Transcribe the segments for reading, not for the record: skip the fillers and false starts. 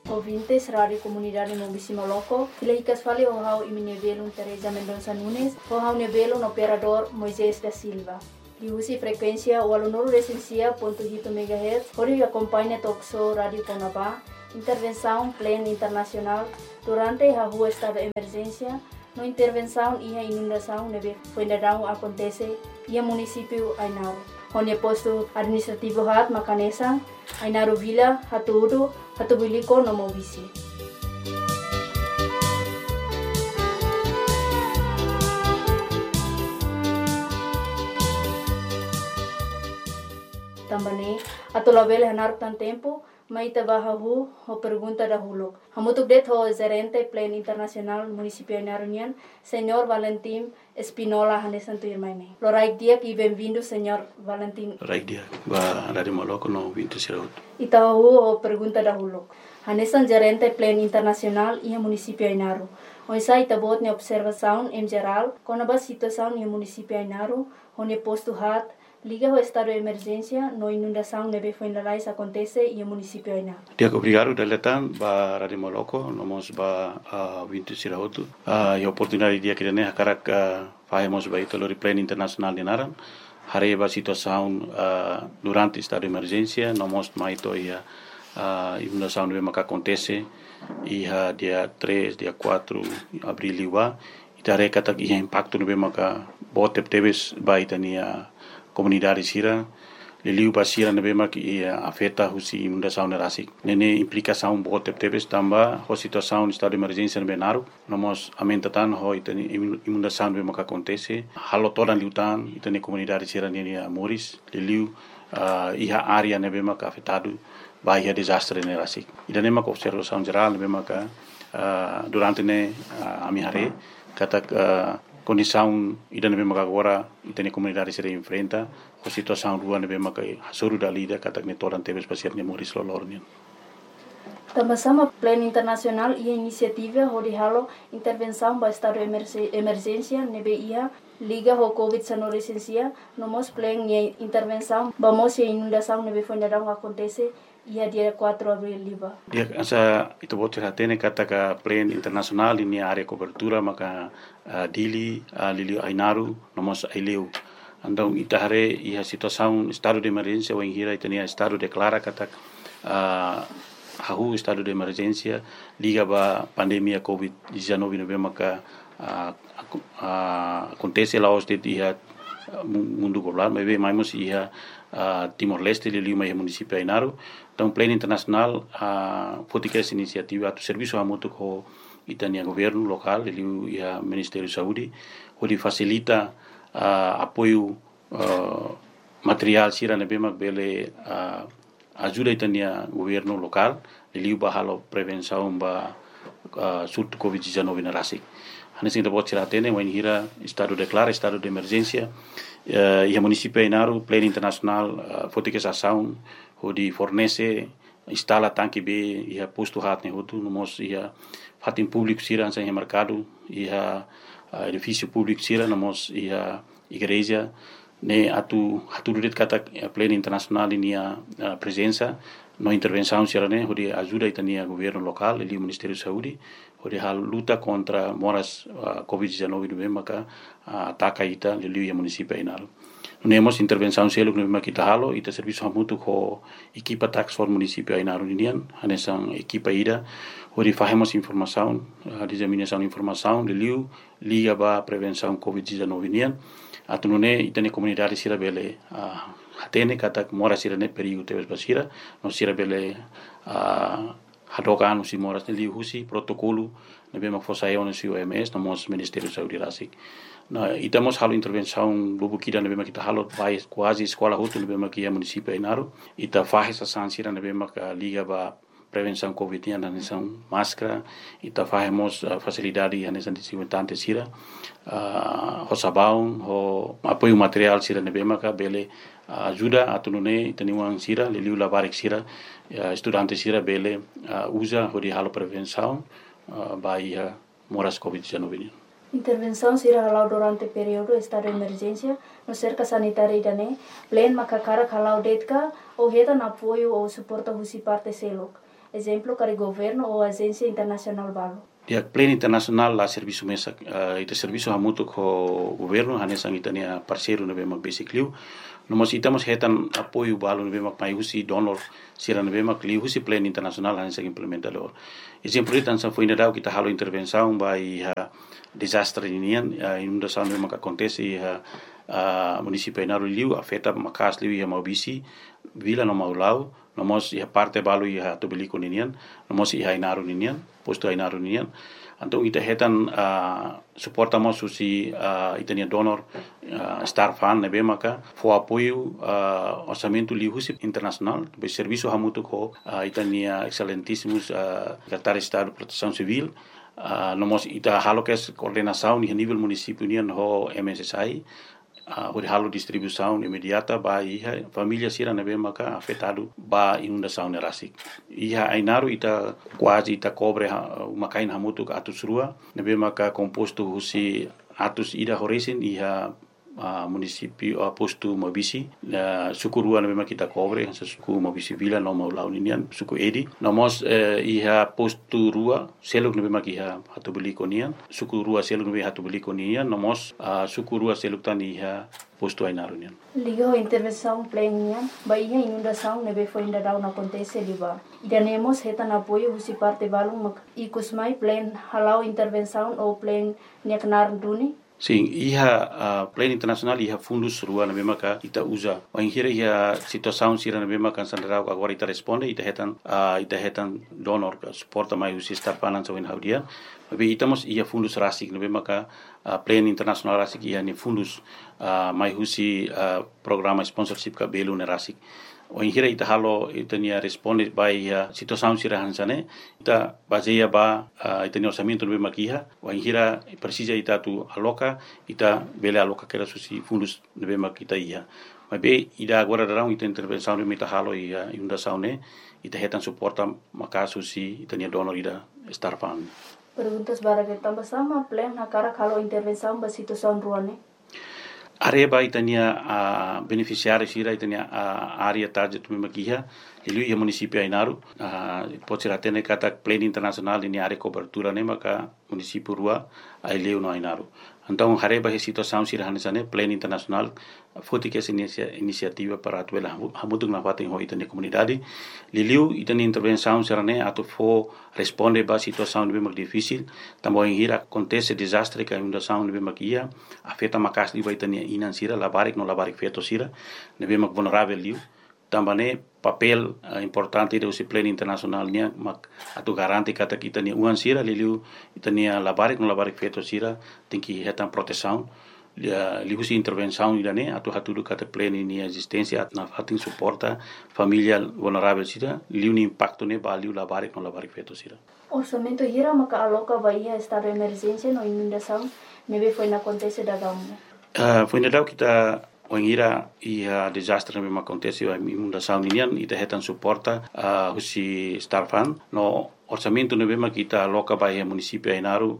ouvintes Rádio Comunidade Mobisi Moloco, Filhicas fale o hau iminevelo Teresa Mendonça Nunes, o hau nevelo no operador Moisés da Silva. E use frequência o aluno recensia .8 MHz, onde acompanha Toxo Rádio Conabá, intervenção plena internacional durante a rua estado de emergência, no intervenção e a inundação neve fuendadão acontece e a município Ainaro. Onde posto administrativo hat Macanesa, Ainaro Vila, Hatuudo, Hatubiliko no Mobisi. Também, atolabel hanar tan tempo, maita bahahu ho pergunta dahulu. Hamutuk det ho gerente plan internasional município Ainarunian, Senhor Valentim Espinola Hanesan Tuirmaine. Loraik dia e bem-vindo, Senhor Valentim. Loraik dia, ba Rádio Moloco no 20 Siraut. Itahu ho pergunta dahulu. Hanesan gerente plan internasional e município Ainaru. Oisa itabot ne observação em geral, com a situação no município Ainaru, onde posto hat liga ao estado de emergência, no inundação neve fuendalais acontece e o município Ainaru. Dia obrigado daletan ba Rádio Moloco, nomos ba 20 Siraut. E oportunidade dia que ne karak fazemos ba ito lori plan internacional de Naran. Hare ba situação durante estado de emergência, nomos maito ia inundação neve maka acontece ia dia 3, dia 4 abril liwa. Itare kata ia impacto neve maka bote teves ba itania comunidade sira liliu basira nebe mak ia afeta husi inundação nerasik nene implicação bote teves tamba ho situação estado de emergência nebe naru nomos amentatan ho itani inundação nebe mak acontece halo todan liutan itani comunidade sira nene Moris liliu ia área nebe mak afetado bahia desastre nerasik idane mak observação geral nebe mak durante ne amihare kata condição ida nebe maka agora itani comunidade se enfrenta a situação rua nebe maka hasuru dalida kata ne toran tebes pasir ne Moris lolornian. Também plano internacional e iniciativa onde halo intervenção para estado de emergência nebe ia liga ho COVID-19 licencia nomos plano e intervenção vamos e inundação nebe fuendadão acontece ia dia 4 abril liba. Dia asa itu bote hatene kata ka plan internasional ini area cobertura maka Dili Lili Ainaru nomos Aileu. Andong itahare ia situação estado de emergência ou hira itania estado declara kata hahu estado de emergência liga ba pandemia COVID-19 nebe maka acontece lá os de dia mundo global mas mais ia Timor-Leste liliu mai município Ainaru. Então plano internacional fotika essa iniciativa do serviço amutuk ho itania governo local liliu ia Ministério de Saúde onde facilita apoio material sira nebe mak bele ajuda itania governo local liliu bahalo prevenção ba surto COVID-19 na rasik. Hanesin da bot sira tene wain hira estado declara estado de emergência e a município Ainaru plano internacional fotika essa ação onde fornece instala tanque B e posto hat ne hotu nomos ia fatin público sira ansa em mercado e edifício público sira nomos ia igreja ne atu duret kata plano internacional inia presença no intervenção sira ne onde ajuda itania governo local e o Ministério de Saúde onde a luta contra moras COVID-19 no maka ataca ita liliu município Ainaru. Nemos intervenção selo no makita halo ita serviço hamutu ko equipa tax for município Ainaru indian hanesan equipa ida onde fazemos informação disseminação informação liliu liga ba prevenção COVID-19 indian atunune itane comunidade sira bele hatene kata mora sira ne perigo teves basira no sira bele hadokan usi moras ne liu husi protocolo nebe mak fosayon usi OMS nomos Ministério de Saúde rasik. Na itamos halo intervenção lubu kida nebe mak kita halo vai quase escola hutu nebe mak ia município Ainaru ita faz essa sansira nebe mak liga ba prevenção COVID na nação máscara ita fazemos facilidade na nação desinfetante sira ho sabão ho apoio material sira nebe mak bele ajuda atunune itaniwang sira liliu labarik sira estudante sira bele usa hodi halo prevenção baia moras COVID-19. Intervenção será halau durante o período estado de emergência no cerca sanitária dane, plen makakara halau detka ou reta na apoio ou suporta husi parte selok. exemplo, para governo ou agência internacional balo. Ya pleno internasional la serviço mesa ita serviço hamutu ko governo hanesang itania parceiro na bema basically nomos itamos hetan apoio balo na bema mai husi donor sira na bema kli husi pleno internasional hanesang implementador exemplo itan sa foi nadau kita halo intervenção by desastre inian inundação na bema que acontece município Inaru liu afeta makas liu ia maubisi vila no maulau nomos ia parte balo ia tobeliko ninian nomos ia Inaru ninian posto Inaru ninian então ita hetan suportamos susi itania donor star fan nebe maka fo apoio orçamento liusi internacional be serviço hamutu ko itania excelentíssimos secretário de Estado de Proteção Civil nomos ita halo kes coordenação ni nível município nian ho MSSI o halo distribuição imediata ba iha família sira nebe maka afetado ba inundação nerasik iha Inaru ita quase ita cobre makain hamutu ka atus rua nebe maka composto husi atus ida horesin iha município posto Mabisi suku rua nebe maka kita cobre suku Mabisi vila no mau launian suku edi nomos iha posto rua seluk nebe maka iha hatu beli konian suku rua seluk nebe hatu beli konian nomos suku rua seluk tan iha posto Inaru nian ligo intervenção plena baia inundação nebe foi ainda não acontece liba idanemos hetan apoio husi parte balung ikusmai plan halau intervenção ou plan niaknar duni. Sim, iha pleno internacional iha fundus rua na bema ka ita usa. O inhira iha situação sira na bema kan sandarau agora ita responde ita hetan donor ka suporta mai usi star finance win haudia. Tapi itamos iha fundus rasik na bema ka pleno internacional rasik iha ni fundus mai usi programa sponsorship ka belu na rasik. O inhira ita halo itania responde by situação sira hansane ita baseia ba itania orçamento no bema kiha o inhira precisa ita tu aloca ita bele aloca kera susi fundos no bema kita ia mas be ida agora darão ita intervenção no ita halo ia inundação ne ita hetan suporta maka susi itania donor ida star fund. Perguntas bara que tambah sama plan na cara kalau intervenção ba situação ruane. Areba itania beneficiário sira itania área target mimakiha liu ia município Inaru pode ser até kata pleno internacional ini área cobertura ne maka município rua ai leu no Inaru então areba he situação sira hanesane pleno internacional foti que essa iniciativa para atuela hamutung na fatin ho itania comunidade liu itania intervenção sira ne atu fo responde ba situação bem difícil também hira acontece desastre que inundação bem makia afeta makas liu itania inan sira labarik no labarik feto sira nebe mak vulnerável liu também papel importante do pleno internacional nia mak atu garanti kata kita ni uan sira liu itania labarik no labarik feto sira tem que hetan proteção liu si intervenção idane atu hatudu kata pleno ni existência na fatin suporta família vulnerável sira liu ni impacto ne ba liu labarik no labarik feto sira orçamento hira maka aloca baia estado de emergência no inundação nebe foi na acontece da gamu foi na kita o ingira ia desastre mesmo acontece a inundação inian ita hetan suporta husi star fund no orçamento ne bema kita aloca baia município Inaru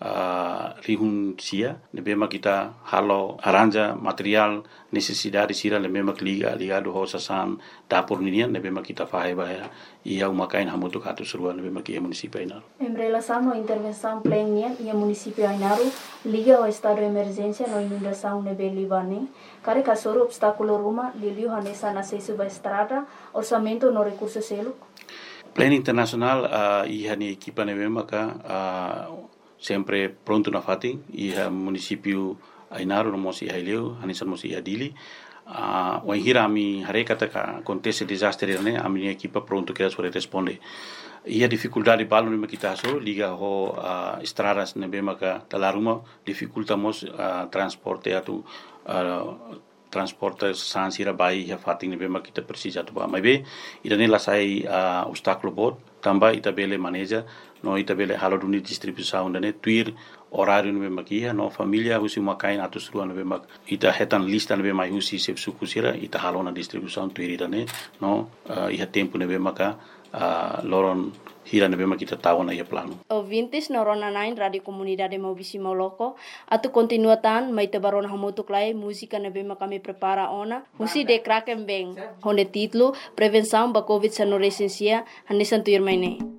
rihun sia ne bema kita halo aranja material necessidade sira le bema ligado ho sasan dapur ninian ne bema kita fahe baia ia umakain hamutu katu surua ne bema ki município Inaru em relação à intervenção plena ia município Inaru liga ao estado de emergência no inundação ne belibane care kasoro obstáculo ruma liu hanesa na acesso ba estrada orçamento no recurso selo pleno internacional ia ni equipa ne bema ka sempre pronto na fatin iha município Inaru no mosi haileu hanisan mosi adili o hira mi hareka ta acontece desastre ne ami equipa pronto que as responde ia dificuldade balo ne kita so liga ho estradas ne bema ka talaruma dificultamos transporte atu transporte sansira bai ya fatin ne bema kita precisa tu ba mai be idane la sai obstáculo bot tamba ita bele maneja no ita bele halo duni distribuição dane tuir horário no bema kia no família husi makain atus rua no bema ita hetan lista no bema husi sep sukusira ita halo na distribuição tuir dane no iha tempo no bema ka loron hira na bema kita tahu na ia plano. Ouvintes na Rona 9 Radio Comunidade Maubisi Moloko, atu continuatan mai te barona hamutuk lai música na bema kami prepara ona, husi de kraken beng, honde titlo Prevenção ba Covid sa no resensia, hanisan tuir mai nei.